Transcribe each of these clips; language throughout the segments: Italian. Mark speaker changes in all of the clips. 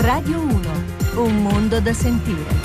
Speaker 1: Radio 1, un mondo da sentire.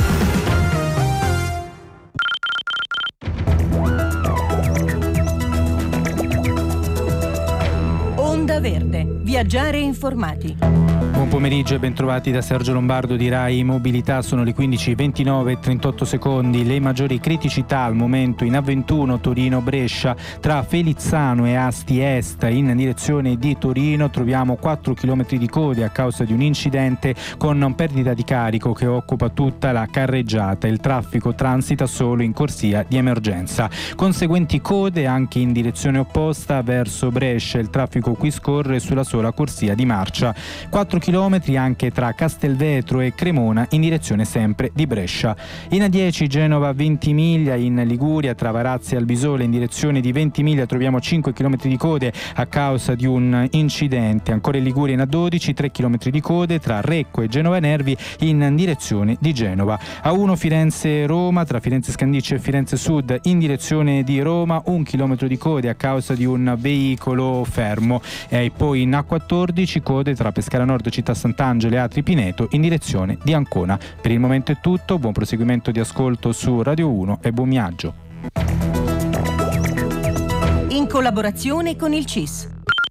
Speaker 1: Onda Verde, viaggiare informati.
Speaker 2: Buon pomeriggio e bentrovati da Sergio Lombardo di Rai Mobilità. Sono le 15:29 e 38 secondi. Le maggiori criticità al momento in A21 Torino-Brescia tra Felizzano e Asti Est in direzione di Torino. Troviamo 4 km di code a causa di un incidente con perdita di carico che occupa tutta la carreggiata. Il traffico transita solo in corsia di emergenza. Conseguenti code anche in direzione opposta verso Brescia. Il traffico qui scorre sulla sola corsia di marcia. 4 chilometri anche tra Castelvetro e Cremona in direzione sempre di Brescia. In A10 Genova Ventimiglia, in Liguria tra Varazze e Albisole in direzione di Ventimiglia troviamo 5 km di code a causa di un incidente. Ancora in Liguria in A12 3 km di code tra Recco e Genova Nervi in direzione di Genova. A1 Firenze-Roma tra Firenze Scandicci e Firenze Sud in direzione di Roma 1 chilometro di code a causa di un veicolo fermo. E poi in A14 code tra Pescara Nord, Città Sant'Angelo e Atri Pineto in direzione di Ancona. Per il momento è tutto, buon proseguimento di ascolto su Radio 1 e buon viaggio.
Speaker 1: In collaborazione con il CIS.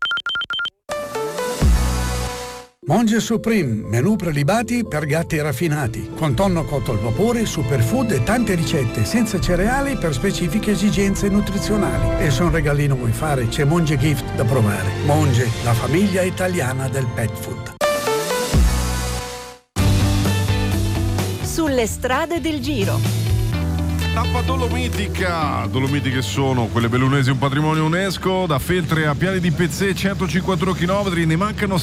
Speaker 3: Monge Supreme, menù prelibati per gatti raffinati, con tonno cotto al vapore, superfood e tante ricette senza cereali per specifiche esigenze nutrizionali. E se un regalino vuoi fare, c'è Monge Gift da provare. Monge, la famiglia italiana del pet food.
Speaker 1: Sulle strade del Giro.
Speaker 4: Tappa Dolomitica. Dolomitiche sono quelle bellunesi, un patrimonio UNESCO. Da Feltre a Piani di Pezzè 151 km, ne mancano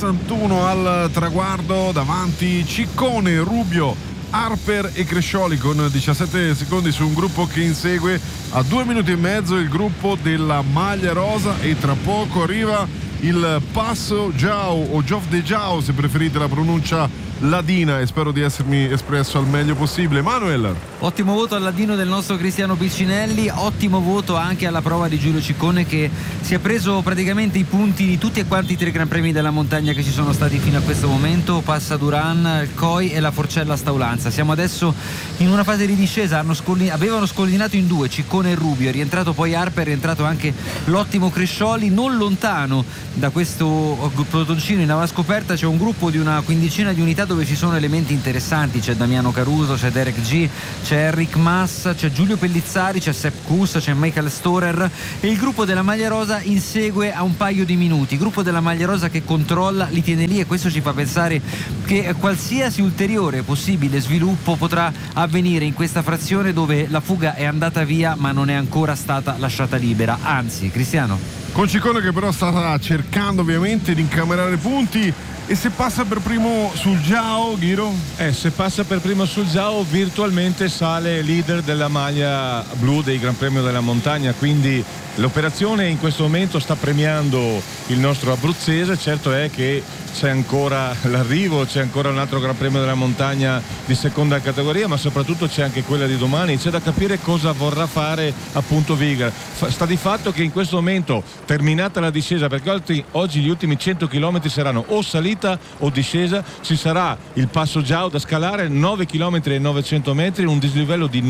Speaker 4: 61 al traguardo. Davanti Ciccone, Rubio, Harper e Crescioli con 17 secondi su un gruppo che insegue. A 2 minuti e mezzo il gruppo della maglia rosa e tra poco arriva il Passo Giao o Giof de Giao, se preferite la pronuncia ladina, e spero di essermi espresso al meglio possibile. Manuel.
Speaker 5: Ottimo voto al ladino del nostro Cristiano Piccinelli, ottimo voto anche alla prova di Giulio Ciccone, che si è preso praticamente i punti di tutti e quanti i 3 Gran Premi della montagna che ci sono stati fino a questo momento: Passa Duran, il COI e la Forcella Staulanza. Siamo adesso in una fase di discesa, avevano scollinato in 2 Ciccone e Rubio, è rientrato poi Harper, è rientrato anche l'ottimo Crescioli. Non lontano da questo pelotoncino in avanscoperta c'è un gruppo di una quindicina di unità dove ci sono elementi interessanti: c'è Damiano Caruso, c'è Derek G, c'è Eric Mas, c'è Giulio Pellizzari, c'è Sepp Kuss, c'è Michael Storer, e il gruppo della maglia rosa insegue a un paio di minuti. Il gruppo della maglia rosa che controlla, li tiene lì, e questo ci fa pensare che qualsiasi ulteriore possibile sviluppo potrà avvenire in questa frazione dove la fuga è andata via ma non è ancora stata lasciata libera. Anzi, Cristiano,
Speaker 4: con Ciccone che però sta cercando ovviamente di incamerare punti. E se passa per primo sul Giao, Ghiro?
Speaker 6: Se passa per primo sul Giao virtualmente sale leader della maglia blu dei Gran Premio della Montagna, quindi l'operazione in questo momento sta premiando il nostro abruzzese. Certo è che c'è ancora l'arrivo, c'è ancora un altro Gran Premio della Montagna di seconda categoria, ma soprattutto c'è anche quella di domani. C'è da capire cosa vorrà fare appunto Vigar. Sta di fatto che in questo momento, terminata la discesa, perché oggi gli ultimi 100 km saranno o salita o discesa, ci sarà il Passo Giao da scalare, 9 km e 900 metri, un dislivello di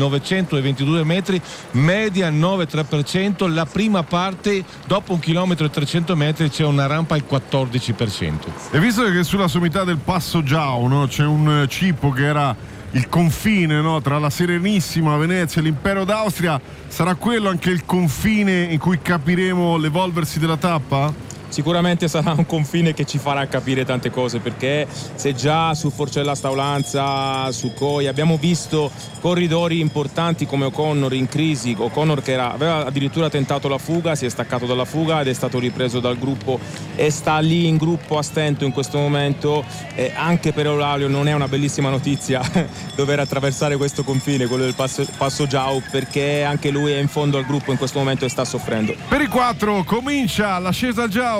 Speaker 6: 922 metri, media 9,3%. La prima parte, dopo 1 chilometro e 300 metri, c'è una rampa al 14%.
Speaker 4: E visto che sulla sommità del Passo Giao, no, c'è un cippo che era il confine, no, tra la Serenissima, Venezia e l'Impero d'Austria, sarà quello anche il confine in cui capiremo l'evolversi della tappa?
Speaker 7: Sicuramente sarà un confine che ci farà capire tante cose, perché se già su Forcella Staulanza, su COI abbiamo visto corridori importanti come O'Connor in crisi, O'Connor che aveva addirittura tentato la fuga, si è staccato dalla fuga ed è stato ripreso dal gruppo e sta lì in gruppo a stento in questo momento. Anche per Eulario non è una bellissima notizia dover attraversare questo confine, quello del Passo Giao, perché anche lui è in fondo al gruppo in questo momento e sta soffrendo.
Speaker 4: Per i 4 comincia l'ascesa al Giao.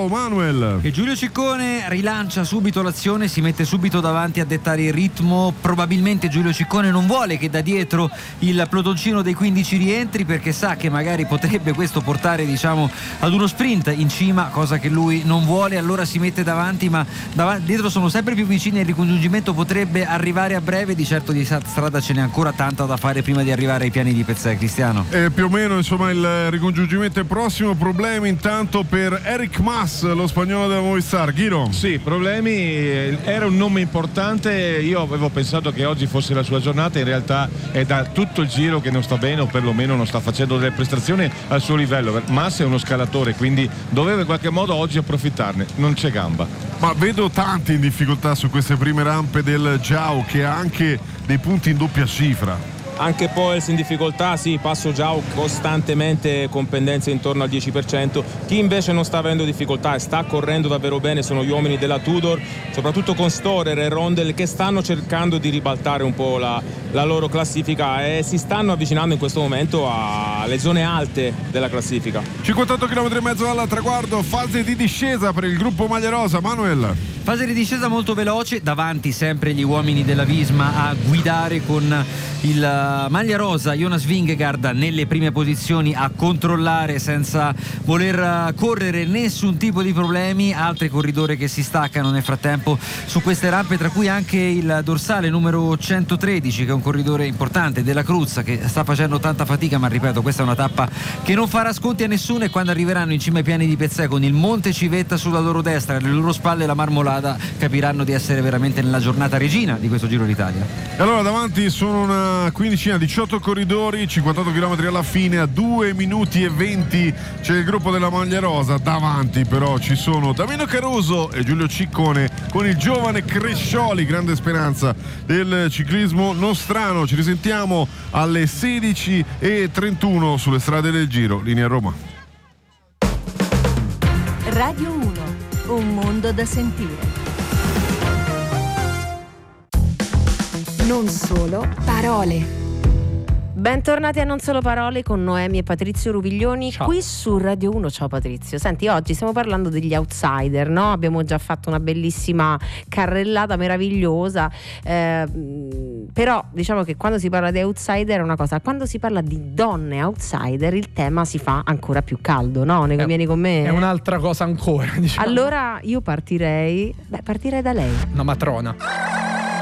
Speaker 4: Ciao Manuel.
Speaker 5: E Giulio Ciccone rilancia subito l'azione, si mette subito davanti a dettare il ritmo. Probabilmente Giulio Ciccone non vuole che da dietro il pelotoncino dei 15 rientri, perché sa che magari potrebbe questo portare, diciamo, ad uno sprint in cima, cosa che lui non vuole. Allora si mette davanti, ma dietro sono sempre più vicini e il ricongiungimento potrebbe arrivare a breve. Di certo di strada ce n'è ancora tanta da fare prima di arrivare ai piani di Pezzè, Cristiano.
Speaker 4: Più o meno, insomma, il ricongiungimento è prossimo. Problemi intanto per Eric Mas, lo spagnolo della Movistar. Ghiro?
Speaker 6: Sì, problemi, era un nome importante, io avevo pensato che oggi fosse la sua giornata, in realtà è da tutto il giro che non sta bene, o perlomeno non sta facendo delle prestazioni al suo livello. Mas è uno scalatore, quindi doveva in qualche modo oggi approfittarne, non c'è gamba.
Speaker 4: Ma vedo tanti in difficoltà su queste prime rampe del Giao, che ha anche dei punti in doppia cifra.
Speaker 7: Anche Poels in difficoltà, sì, Passo Giao costantemente con pendenze intorno al 10%. Chi invece non sta avendo difficoltà e sta correndo davvero bene sono gli uomini della Tudor, soprattutto con Storer e Rondel, che stanno cercando di ribaltare un po' la loro classifica e si stanno avvicinando in questo momento alle zone alte della classifica.
Speaker 4: 58 km e mezzo al traguardo, fase di discesa per il gruppo Maglia Rosa. Manuel?
Speaker 5: Fase di discesa molto veloce, davanti sempre gli uomini della Visma a guidare con il Maglia Rosa, Jonas Vingegaard nelle prime posizioni a controllare senza voler correre nessun tipo di problemi. Altri corridori che si staccano nel frattempo su queste rampe, tra cui anche il dorsale numero 113, che è un corridore importante, della Cruz, che sta facendo tanta fatica, ma ripeto, questa è una tappa che non farà sconti a nessuno, e quando arriveranno in cima ai piani di Pezzè con il Monte Civetta sulla loro destra, alle loro spalle la Marmolada, capiranno di essere veramente nella giornata regina di questo Giro d'Italia.
Speaker 4: E allora davanti sono una quindicina, 18 corridori, 58 km alla fine, a 2 minuti e 20 c'è il gruppo della Maglia Rosa. Davanti però ci sono Davino Caruso e Giulio Ciccone con il giovane Crescioli, grande speranza del ciclismo nostrano. Ci risentiamo alle 16:31 sulle strade del Giro, linea Roma.
Speaker 1: Radio 1, un mondo da sentire.
Speaker 8: Non solo parole. Bentornati a Non Solo Parole con Noemi e Patrizio Rubiglioni. Ciao. Qui su Radio 1. Ciao Patrizio. Senti, oggi stiamo parlando degli outsider, no? Abbiamo già fatto una bellissima carrellata meravigliosa, però diciamo che quando si parla di outsider è una cosa, quando si parla di donne outsider il tema si fa ancora più caldo, no? Ne convieni con me?
Speaker 9: È un'altra cosa ancora, diciamo.
Speaker 8: Allora io partirei da lei.
Speaker 9: Una matrona.